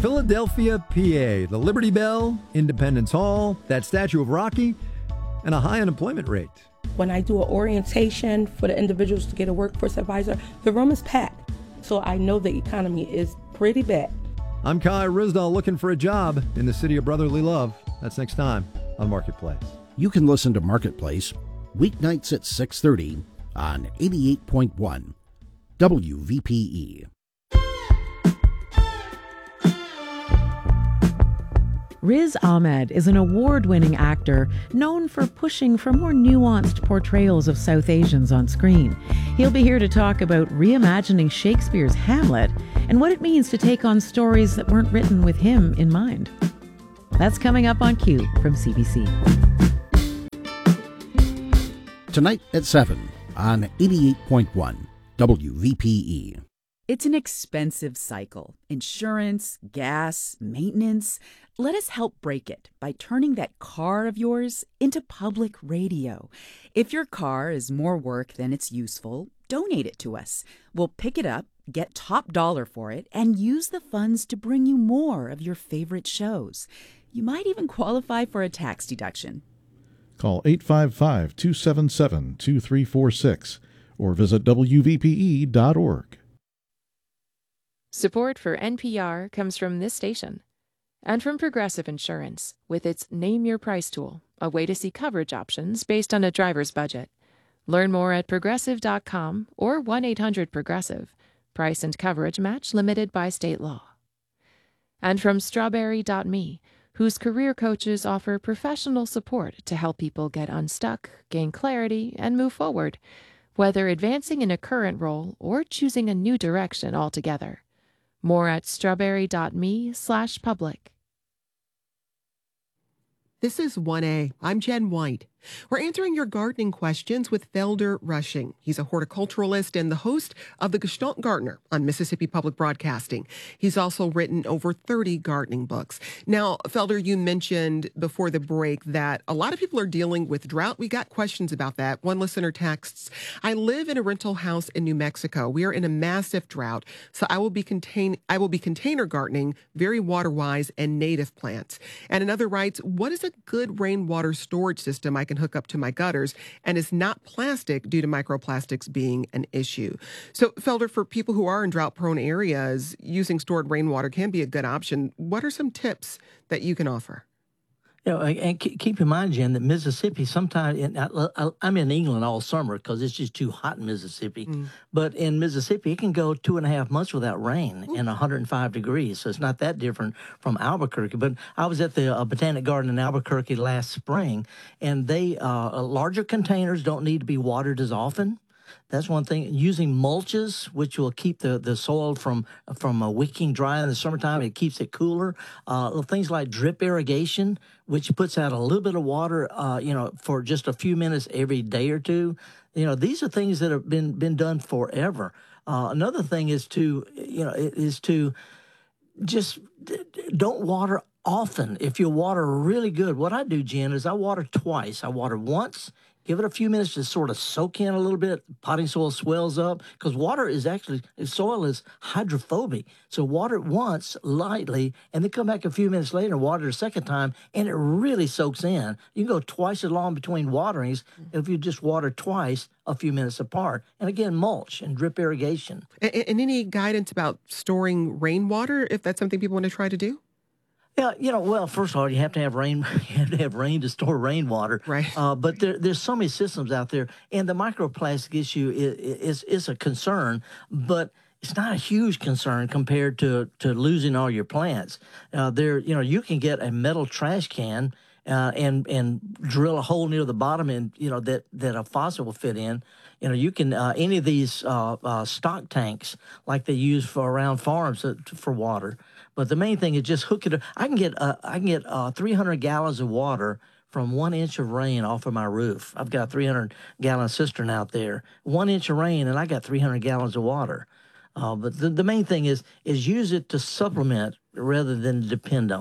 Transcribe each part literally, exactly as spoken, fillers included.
Philadelphia, P A, the Liberty Bell, Independence Hall, that statue of Rocky, and a high unemployment rate. When I do an orientation for the individuals to get a workforce advisor, the room is packed. So I know the economy is pretty bad. I'm Kai Risdall looking for a job in the city of brotherly love. That's next time on Marketplace. You can listen to Marketplace weeknights at six thirty on eighty-eight point one W V P E. Riz Ahmed is an award-winning actor known for pushing for more nuanced portrayals of South Asians on screen. He'll be here to talk about reimagining Shakespeare's Hamlet and what it means to take on stories that weren't written with him in mind. That's coming up on Q from C B C. Tonight at seven on eighty-eight point one W V P E. It's an expensive cycle. Insurance, gas, maintenance. Let us help break it by turning that car of yours into public radio. If your car is more work than it's useful, donate it to us. We'll pick it up, get top dollar for it, and use the funds to bring you more of your favorite shows. You might even qualify for a tax deduction. Call eight five five, two seven seven, two three four six or visit W V P E dot org. Support for N P R comes from this station and from Progressive Insurance with its Name Your Price tool, a way to see coverage options based on a driver's budget. Learn more at progressive dot com or one eight hundred progressive. Price and coverage match limited by state law. And from strawberry dot me, whose career coaches offer professional support to help people get unstuck, gain clarity, and move forward, whether advancing in a current role or choosing a new direction altogether. More at strawberry dot me slash public. This is one A. I'm Jen White. We're answering your gardening questions with Felder Rushing. He's a horticulturalist and the host of The Gestalt Gardener on Mississippi Public Broadcasting. He's also written over thirty gardening books. Now, Felder, you mentioned before the break that a lot of people are dealing with drought. We got questions about that. One listener texts, I live in a rental house in New Mexico. We are in a massive drought, so I will be contain I will be container gardening, very water-wise, and native plants. And another writes, what is a good rainwater storage system I can hook up to my gutters and is not plastic due to microplastics being an issue? So, Felder, for people who are in drought-prone areas, using stored rainwater can be a good option. What are some tips that you can offer? You know, and keep in mind, Jen, that Mississippi sometimes, in, I, I'm in England all summer because it's just too hot in Mississippi. Mm. But in Mississippi, it can go two and a half months without rain Ooh. in one hundred five degrees. So it's not that different from Albuquerque. But I was at the uh, Botanic Garden in Albuquerque last spring, and they uh, larger containers don't need to be watered as often. That's one thing. Using mulches, which will keep the, the soil from from uh, wicking dry in the summertime. It keeps it cooler. Uh, things like drip irrigation, which puts out a little bit of water, uh, you know, for just a few minutes every day or two. You know, these are things that have been been done forever. Uh, another thing is to, you know, is to just don't water often. If you water really good, what I do, Jen, is I water twice. I water once. Give it a few minutes to sort of soak in a little bit. Potting soil swells up because water is actually, soil is hydrophobic. So water it once lightly and then come back a few minutes later and water it a second time and it really soaks in. You can go twice as long between waterings if you just water twice a few minutes apart. And again, mulch and drip irrigation. And, and any guidance about storing rainwater, if that's something people want to try to do? Yeah, you know, well, first of all, you have to have rain. You have to have rain to store rainwater. Right. Uh, but there, there's so many systems out there, and the microplastic issue is, is is a concern, but it's not a huge concern compared to to losing all your plants. Uh, there, you know, you can get a metal trash can uh, and and drill a hole near the bottom, and you know that that a faucet will fit in. You know, you can uh, any of these uh, uh, stock tanks like they use for around farms uh, for water. But the main thing is just hook it up. I can get uh, I can get uh, three hundred gallons of water from one inch of rain off of my roof. I've got a three hundred gallon cistern out there. One inch of rain, and I got three hundred gallons of water. Uh, but the, the main thing is is use it to supplement rather than depend on it.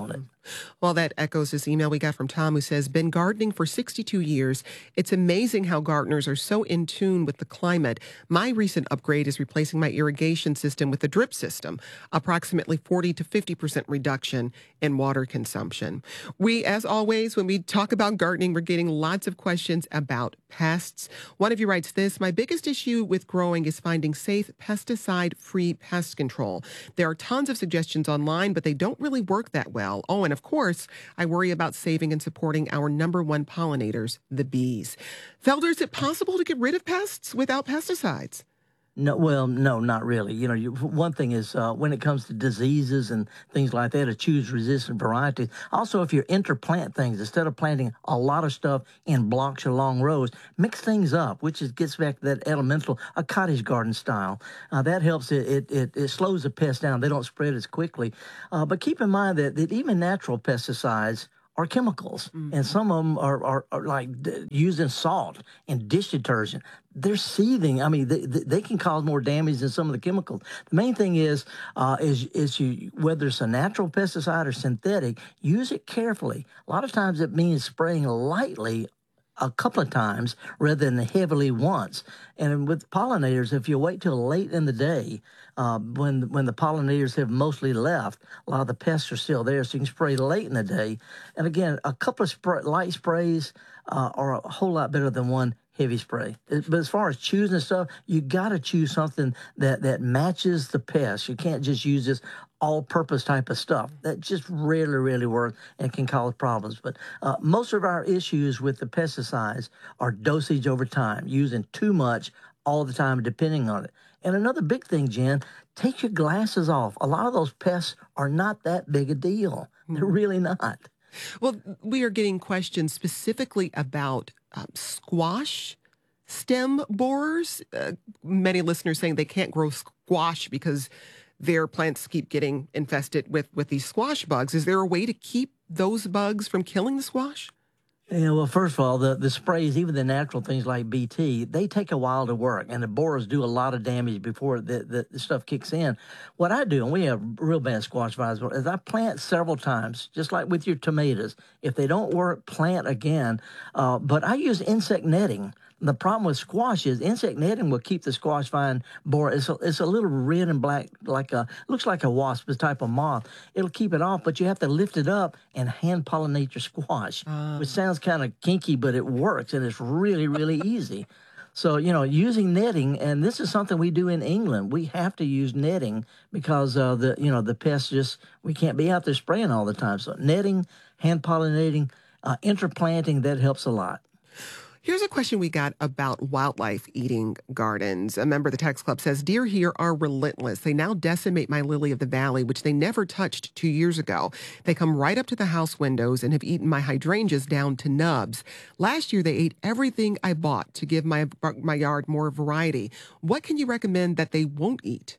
Well, that echoes this email we got from Tom, who says, been gardening for sixty-two years. It's amazing how gardeners are so in tune with the climate. My recent upgrade is replacing my irrigation system with a drip system, approximately forty to fifty percent reduction in water consumption. We, as always, when we talk about gardening, we're getting lots of questions about pests. One of you writes this: my biggest issue with growing is finding safe pesticide-free pest control. There are tons of suggestions online, but they don't really work that well. Oh, and of course, I worry about saving and supporting our number one pollinators, the bees. Felder, is it possible to get rid of pests without pesticides? No, well, no, not really. You know, you, one thing is uh, when it comes to diseases and things like that, to choose resistant varieties. Also, if you interplant things, instead of planting a lot of stuff in blocks or long rows, mix things up, which is, gets back to that elemental, a cottage garden style. Uh, that helps. It, it, it, it slows the pests down. They don't spread as quickly. Uh, but keep in mind that, that even natural pesticides are chemicals, mm-hmm. and some of them are, are, are like d- used in salt and dish detergent. They're seething. I mean, they, they can cause more damage than some of the chemicals. The main thing is, uh, is, is you, whether it's a natural pesticide or synthetic, use it carefully. A lot of times it means spraying lightly a couple of times rather than heavily once. And with pollinators, if you wait till late in the day, uh, when when the pollinators have mostly left, a lot of the pests are still there, so you can spray late in the day. And again, a couple of spray, light sprays uh, are a whole lot better than one heavy spray. But as far as choosing stuff, you got to choose something that, that matches the pest. You can't just use this all-purpose type of stuff. That just rarely, really works and can cause problems. But uh, most of our issues with the pesticides are dosage over time, using too much all the time, depending on it. And another big thing, Jen, take your glasses off. A lot of those pests are not that big a deal. They're really not. Well, we are getting questions specifically about um, squash stem borers. Uh, many listeners saying they can't grow squash because their plants keep getting infested with, with these squash bugs. Is there a way to keep those bugs from killing the squash? Yeah, well, first of all, the, the sprays, even the natural things like B T, they take a while to work, and the borers do a lot of damage before the, the, the stuff kicks in. What I do, and we have real bad squash virus, is I plant several times, just like with your tomatoes. If they don't work, plant again. Uh, but I use insect netting. The problem with squash is insect netting will keep the squash vine borer. It's a, it's a little red and black, like a looks like a wasp, a type of moth. It'll keep it off, but you have to lift it up and hand pollinate your squash, uh. which sounds kind of kinky, but it works, and it's really, really easy. So, you know, using netting, and this is something we do in England. We have to use netting because uh, the you know the pests just we can't be out there spraying all the time. So netting, hand pollinating, uh, interplanting, that helps a lot. Here's a question we got about wildlife eating gardens. A member of the Text Club says, deer here are relentless. They now decimate my lily of the valley, which they never touched two years ago. They come right up to the house windows and have eaten my hydrangeas down to nubs. Last year, they ate everything I bought to give my, my yard more variety. What can you recommend that they won't eat?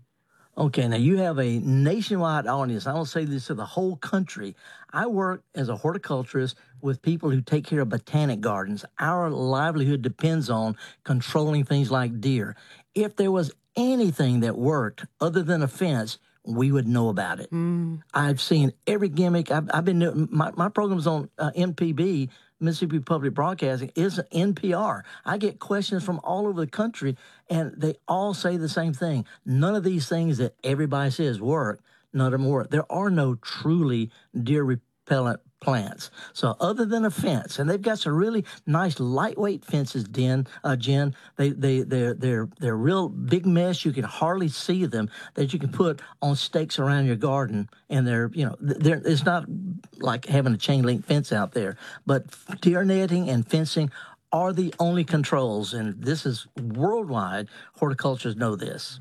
Okay, now you have a nationwide audience. I don't say this to the whole country. I work as a horticulturist with people who take care of botanic gardens. Our livelihood depends on controlling things like deer. If there was anything that worked other than a fence, we would know about it. Mm. I've seen every gimmick. I've, I've been doing, my, my program's on uh, M P B, Mississippi Public Broadcasting, is N P R. I get questions from all over the country, and they all say the same thing. None of these things that everybody says work, none of them work. There are no truly deer repellent plants. So other than a fence, and they've got some really nice lightweight fences, Den, uh, Jen. They they they're they're they're real big mesh. You can hardly see them, that you can put on stakes around your garden, and they're you know they're it's not like having a chain link fence out there. But deer netting and fencing are the only controls, and this is worldwide. Horticulturists know this.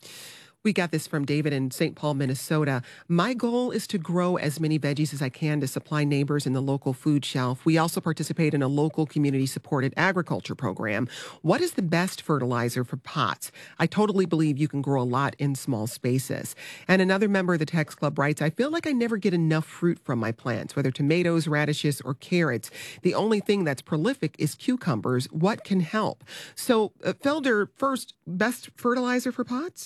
We got this from David in Saint Paul, Minnesota. My goal is to grow as many veggies as I can to supply neighbors in the local food shelf. We also participate in a local community-supported agriculture program. What is the best fertilizer for pots? I totally believe you can grow a lot in small spaces. And another member of the Text Club writes, I feel like I never get enough fruit from my plants, whether tomatoes, radishes, or carrots. The only thing that's prolific is cucumbers. What can help? So, uh, Felder, first, best fertilizer for pots?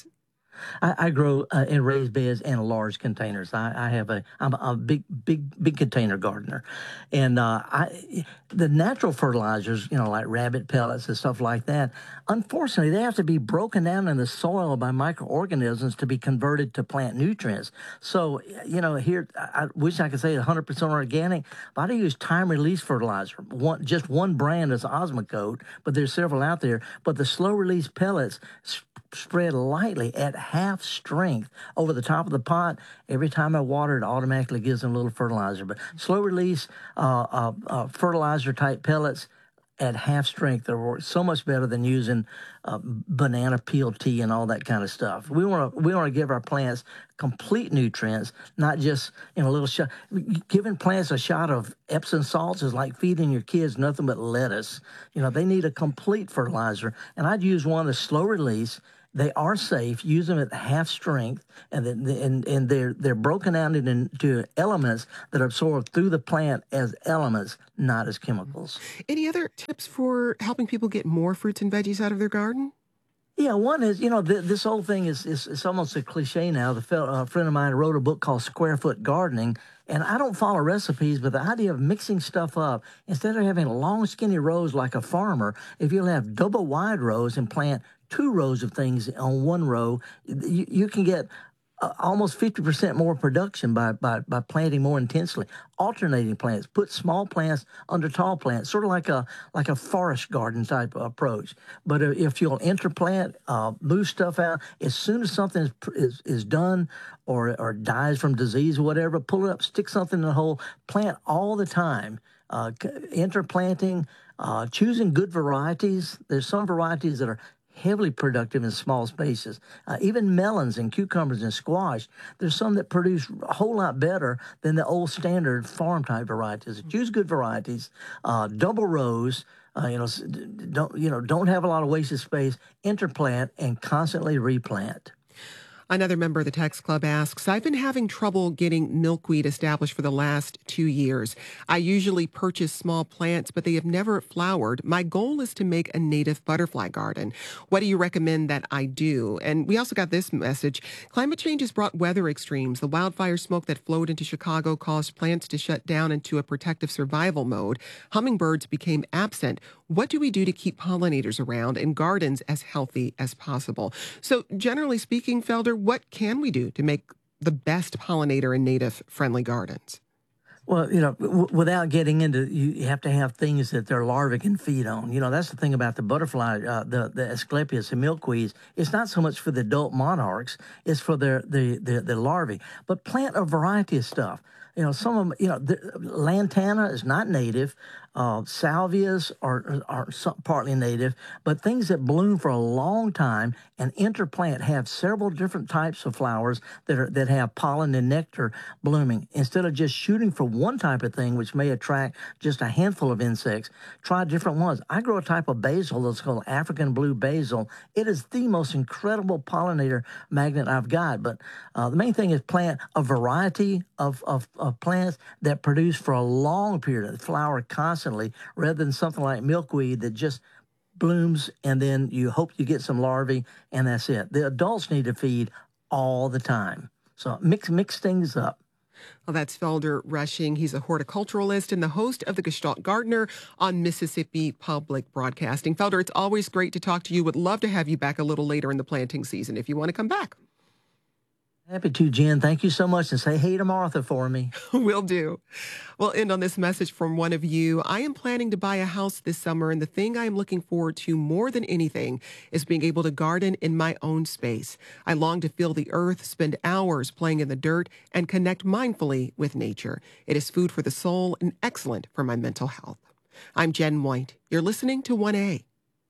I, I grow uh, in raised beds and large containers. I, I have a I'm a big big big container gardener, and uh, I the natural fertilizers, you know, like rabbit pellets and stuff like that. Unfortunately, they have to be broken down in the soil by microorganisms to be converted to plant nutrients. So, you know, here I wish I could say one hundred percent organic, but I use time release fertilizer. One just one brand is Osmocote, but there's several out there. But the slow release pellets spread lightly at half strength over the top of the pot. Every time I water it, automatically gives them a little fertilizer. But slow release uh, uh, uh, fertilizer type pellets at half strength are so much better than using uh, banana peel tea and all that kind of stuff. We want to we want to give our plants complete nutrients, not just in a little shot. Giving plants a shot of Epsom salts is like feeding your kids nothing but lettuce. You know, they need a complete fertilizer, and I'd use one that's slow release. They are safe. Use them at half strength, and then and, and they're they're broken out into elements that are absorbed through the plant as elements, not as chemicals. Any other tips for helping people get more fruits and veggies out of their garden? Yeah, one is, you know, th- this whole thing is, is it's almost a cliche now. The fel- uh, friend of mine wrote a book called Square Foot Gardening, and I don't follow recipes, but the idea of mixing stuff up, instead of having long, skinny rows like a farmer, if you'll have double wide rows and plant two rows of things on one row, you, you can get uh, almost fifty percent more production by, by, by planting more intensely. Alternating plants, put small plants under tall plants, sort of like a like a forest garden type of approach. But if you'll interplant, uh, move stuff out, as soon as something is is, is done or, or dies from disease or whatever, pull it up, stick something in the hole, plant all the time. Uh, interplanting, uh, choosing good varieties. There's some varieties that are heavily productive in small spaces. Uh, even melons and cucumbers and squash, there's some that produce a whole lot better than the old standard farm-type varieties. Choose good varieties, uh, double rows, uh, you know, don't, you know, don't have a lot of wasted space, interplant, and constantly replant. Another member of the Text Club asks, I've been having trouble getting milkweed established for the last two years. I usually purchase small plants, but they have never flowered. My goal is to make a native butterfly garden. What do you recommend that I do? And we also got this message. Climate change has brought weather extremes. The wildfire smoke that flowed into Chicago caused plants to shut down into a protective survival mode. Hummingbirds became absent. What do we do to keep pollinators around and gardens as healthy as possible? So generally speaking, Felder, what can we do to make the best pollinator and native-friendly gardens? Well, you know, w- without getting into, you, you have to have things that their larvae can feed on. You know, that's the thing about the butterfly, uh, the the Asclepias and milkweeds. It's not so much for the adult monarchs; it's for their the the, the larvae. But plant a variety of stuff. You know, some of them, you know, the, lantana is not native. Uh, salvias are, are some, partly native, but things that bloom for a long time and interplant have several different types of flowers that are that have pollen and nectar blooming. Instead of just shooting for one type of thing, which may attract just a handful of insects, try different ones. I grow a type of basil that's called African blue basil. It is the most incredible pollinator magnet I've got. But uh, the main thing is plant a variety of, of, of plants that produce for a long period of flower constantly, rather than something like milkweed that just blooms and then you hope you get some larvae and that's it. The adults need to feed all the time. So mix mix things up. Well, that's Felder Rushing. He's a horticulturalist and the host of The Gestalt Gardener on Mississippi Public Broadcasting. Felder, it's always great to talk to you. Would love to have you back a little later in the planting season if you want to come back. Happy to, Jen. Thank you so much. And say hey to Martha for me. Will do. We'll end on this message from one of you. I am planning to buy a house this summer, and the thing I am looking forward to more than anything is being able to garden in my own space. I long to feel the earth, spend hours playing in the dirt, and connect mindfully with nature. It is food for the soul and excellent for my mental health. I'm Jen White. You're listening to one A.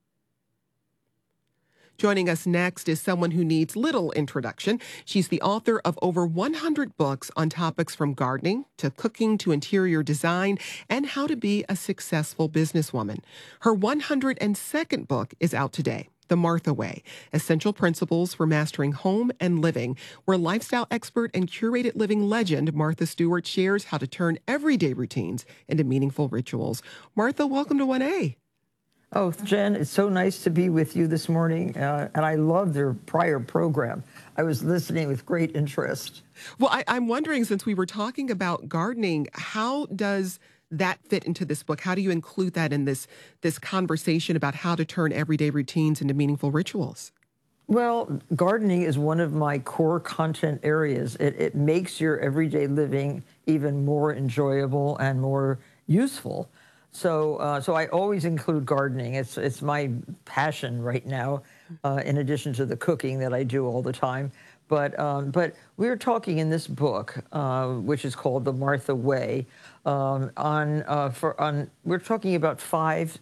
Joining us next is someone who needs little introduction. She's the author of over one hundred books on topics from gardening to cooking to interior design and how to be a successful businesswoman. Her one hundred second book is out today, The Martha Way, Essential Principles for Mastering Home and Living, where lifestyle expert and curated living legend Martha Stewart shares how to turn everyday routines into meaningful rituals. Martha, welcome to one A. Oh, Jen, it's so nice to be with you this morning, uh, and I loved your prior program. I was listening with great interest. Well, I, I'm wondering, since we were talking about gardening, how does that fit into this book? How do you include that in this this conversation about how to turn everyday routines into meaningful rituals? Well, gardening is one of my core content areas. It, it makes your everyday living even more enjoyable and more useful. So, uh, so I always include gardening. It's it's my passion right now, uh, in addition to the cooking that I do all the time. But um, but we're talking in this book, uh, which is called The Martha Way, um, on uh, for on. We're talking about five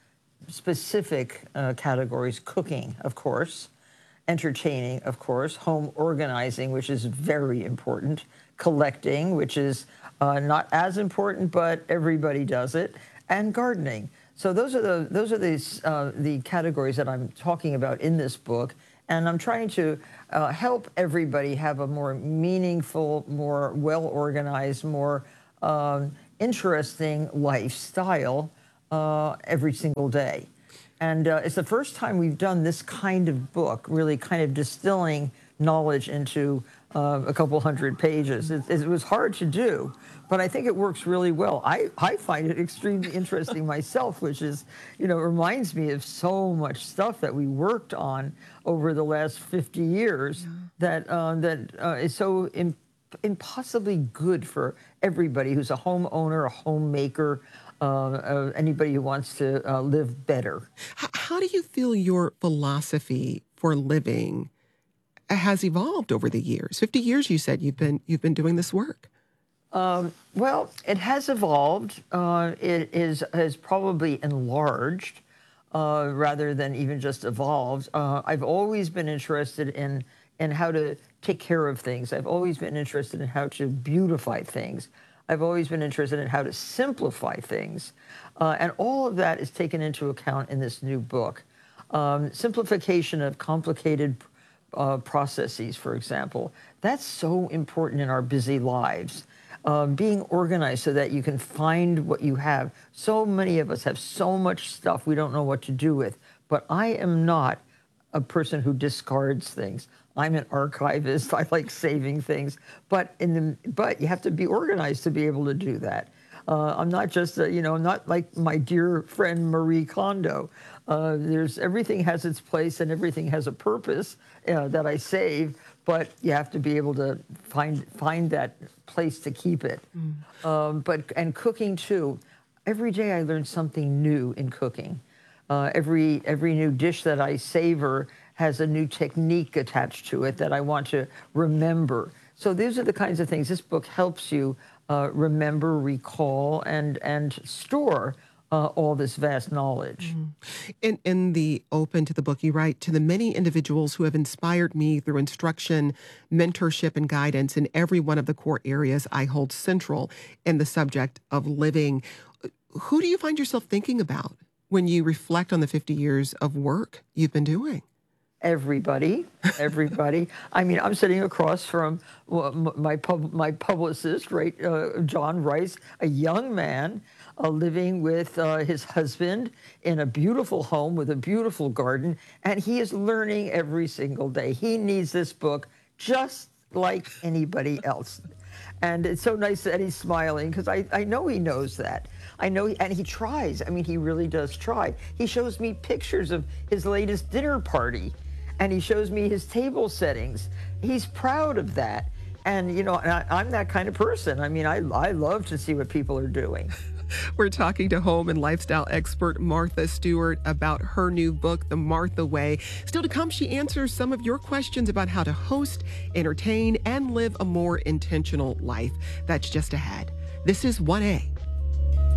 specific uh, categories: cooking, of course; entertaining, of course; home organizing, which is very important; collecting, which is uh, not as important, but everybody does it; and gardening. So those are the those are these uh, the categories that I'm talking about in this book, and I'm trying to uh, help everybody have a more meaningful, more well-organized, more um, interesting lifestyle uh, every single day. And uh, it's the first time we've done this kind of book, really kind of distilling knowledge into uh, a couple hundred pages. It, it was hard to do, but I think it works really well. I, I find it extremely interesting myself, which is, you know, reminds me of so much stuff that we worked on over the last fifty years yeah. that, uh, that uh, is so imp impossibly good for everybody who's a homeowner, a homemaker, uh, uh, anybody who wants to uh, live better. How, how do you feel your philosophy for living has evolved over the years? fifty years, you said you've been you've been doing this work. Um, well, it has evolved. Uh, it is has probably enlarged uh, rather than even just evolved. Uh, I've always been interested in in how to take care of things. I've always been interested in how to beautify things. I've always been interested in how to simplify things, uh, and all of that is taken into account in this new book. Um, simplification of complicated Uh, processes, for example. That's so important in our busy lives. Uh, being organized so that you can find what you have. So many of us have so much stuff we don't know what to do with. But I am not a person who discards things. I'm an archivist. I like saving things. But in the but you have to be organized to be able to do that. Uh, I'm not just, a, you know, I'm not like my dear friend Marie Kondo. Uh, there's everything has its place and everything has a purpose uh, that I save, but you have to be able to find find that place to keep it. Mm. Um, but and cooking too. Every day I learn something new in cooking. Uh, every every new dish that I savor has a new technique attached to it that I want to remember. So these are the kinds of things this book helps you uh, remember, recall, and and store uh, all this vast knowledge. Mm-hmm. In in the open to the book, you write, to the many individuals who have inspired me through instruction, mentorship, and guidance in every one of the core areas I hold central in the subject of living. Who do you find yourself thinking about when you reflect on the fifty years of work you've been doing? Everybody, everybody. I mean, I'm sitting across from my pub, my publicist, right, uh, John Rice, a young man uh, living with uh, his husband in a beautiful home with a beautiful garden, and he is learning every single day. He needs this book just like anybody else. And it's so nice that he's smiling, because I, I know he knows that. I know, he, and he tries. I mean, he really does try. He shows me pictures of his latest dinner party, and he shows me his table settings. He's proud of that. And, you know, I, I'm that kind of person. I mean, I, I love to see what people are doing. We're talking to home and lifestyle expert Martha Stewart about her new book, The Martha Way. Still to come, she answers some of your questions about how to host, entertain, and live a more intentional life. That's just ahead. This is one A.